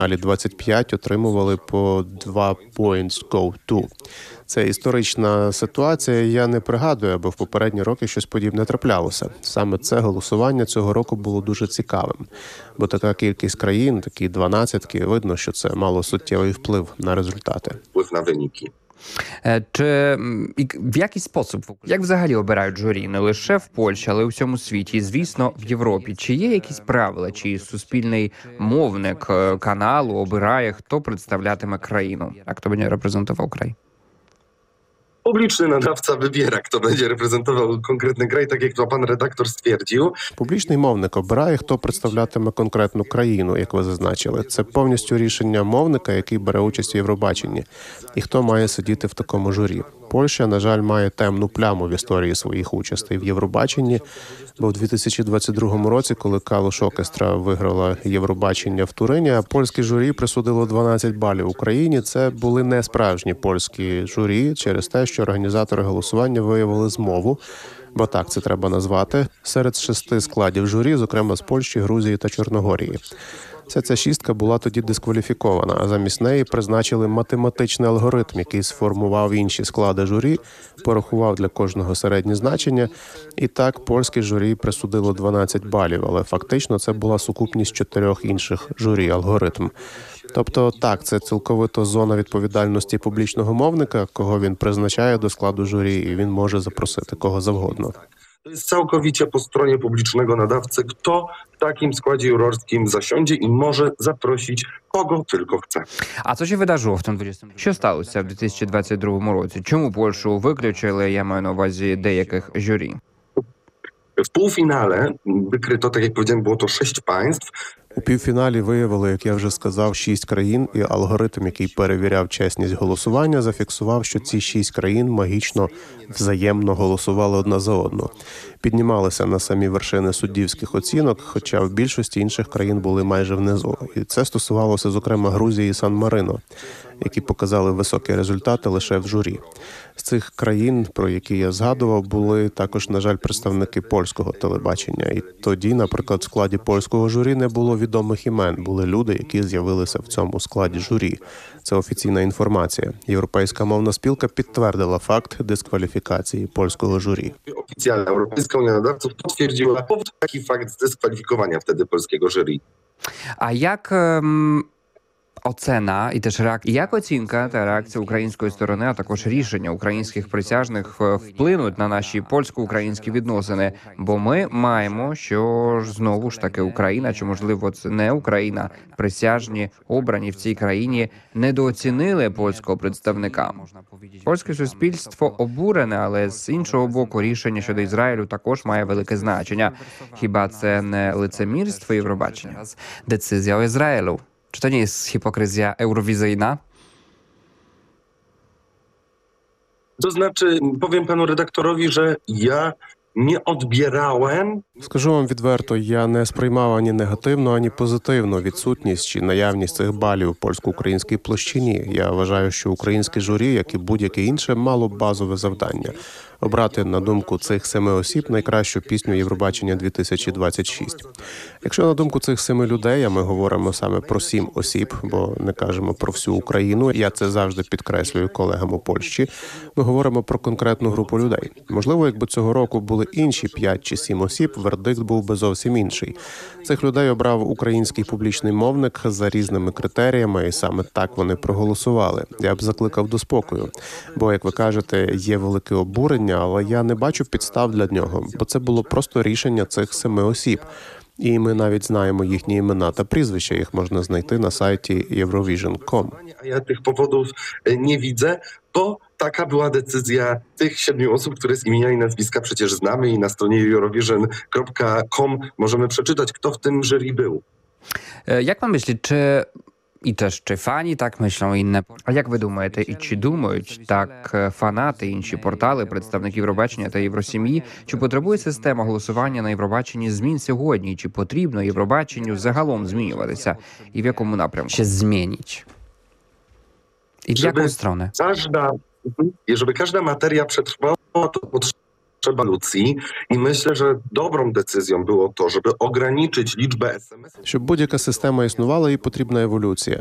фіналі 25 отримували по 2 points go to. Це історична ситуація, я не пригадую, аби в попередні роки щось подібне траплялося. Саме це голосування цього року було дуже цікавим, бо така кількість країн, такі 12-ки, видно, що це мало суттєвий вплив на результати. Вплив на виники. Чи в який спосіб, як взагалі обирають журі не лише в Польщі, але й у всьому світі, і, звісно, в Європі? Чи є якісь правила, чи суспільний мовник каналу обирає, хто представлятиме країну, а хто буде репрезентував край? Publiczny nadawca wybiera, kto będzie reprezentował konkretny kraj, tak jak to pan redaktor stwierdził. Публічний мовник обирає, хто представлятиме конкретну країну, як ви зазначили. Це повністю рішення мовника, який бере участь у Євробаченні, і хто має сидіти в такому журі. Польща, на жаль, має темну пляму в історії своїх участей в Євробаченні, бо в 2022 році, коли Калуш Оркестра виграла Євробачення в Турині, а польське журі присудило 12 балів Україні, це були не справжні польські журі через те, що організатори голосування виявили змову, бо так це треба назвати, серед 6 складів журі, зокрема з Польщі, Грузії та Чорногорії. Ця шістка була тоді дискваліфікована, а замість неї призначили математичний алгоритм, який сформував інші склади журі, порахував для кожного середні значення, і так польське журі присудило 12 балів, але фактично це була сукупність 4 інших журі алгоритм. Тобто так, це цілковито зона відповідальності публічного мовника, кого він призначає до складу журі, і він може запросити кого завгодно. To jest całkowicie po stronie publicznego nadawcy, kto w takim składzie jurorskim zasiądzie i może zaprosić kogo tylko chce. А що wydarzyło в тому 20? Що сталося в 2022 році? Чому Польщу виключили, я маю на увазі, деяких журі? W półfinale wykryto, tak jak powiedziałem, było to 6 państw. У півфіналі виявили, як я вже сказав, 6 країн, і алгоритм, який перевіряв чесність голосування, зафіксував, що ці 6 країн магічно взаємно голосували одна за одну. Піднімалися на самі вершини суддівських оцінок, хоча в більшості інших країн були майже внизу. І це стосувалося, зокрема, Грузії і Сан-Марино, які показали високі результати лише в журі. З цих країн, про які я згадував, були також, на жаль, представники польського телебачення. І тоді, наприклад, в складі польського журі не було відомих імен. Були люди, які з'явилися в цьому складі журі. Це офіційна інформація. Європейська мовна спілка підтвердила факт дискваліфікації польського журі. Oficjalna Europejska Unia Nadawców potwierdziła taki fakt zdyskwalifikowania wtedy polskiego jury. А як оцена і теж як оцінка та реакція української сторони, а також рішення українських присяжних вплинуть на наші польсько-українські відносини? Бо ми маємо, що ж знову ж таки Україна, чи можливо це не Україна, присяжні обрані в цій країні недооцінили польського представника. Польське суспільство обурене, але з іншого боку рішення щодо Ізраїлю також має велике значення. Хіба це не лицемірство Євробачення? Децизія o Izraelu. Czy to nie jest hipokryzja eurowizyjna? To znaczy, powiem panu redaktorowi, że ja nie odbierałem. Скажу вам відверто, я не сприймав ані негативно, ані позитивно відсутність чи наявність цих балів у польсько-українській площині. Я вважаю, що українське журі, як і будь-яке інше, мало базове завдання – обрати, на думку цих 7 осіб, найкращу пісню Євробачення 2026. Якщо на думку цих 7 людей, а ми говоримо саме про 7 осіб, бо не кажемо про всю Україну, я це завжди підкреслюю колегам у Польщі, ми говоримо про конкретну групу людей. Можливо, якби цього року були інші 5 чи 7 осіб, вердикт був би зовсім інший. Цих людей обрав український публічний мовник за різними критеріями, і саме так вони проголосували. Я б закликав до спокою, бо, як ви кажете, є велике обурення, але я не бачу підстав для нього, бо це було просто рішення цих 7 осіб. І ми навіть знаємо їхні імена та прізвища, їх можна знайти на сайті Eurovision.com. A ja tych powodów nie widzę, bo taka była decyzja tych 7 osób, które z imienia i nazwiska przecież znamy i na stronie eurovision.com możemy przeczytać, kto w tym jury był. Як pan myśli, чи фані так myślą інне? А як ви думаєте, і чи думають так фанати, інші портали, представники Євробачення та Євросім'ї? Чи потребує система голосування на Євробаченні змін сьогодні? Чи потрібно Євробаченню загалом змінюватися? І в якому напрямку? Ще змінить? І в яку сторону? Żeby każda materia przetrwała, to potrzeba Trzeba ewolucji i myślę, że dobrą decyzją było to, żeby ograniczyć liczbę SMS-ów. Щоб будь-яка система існувала, їй потрібна еволюція.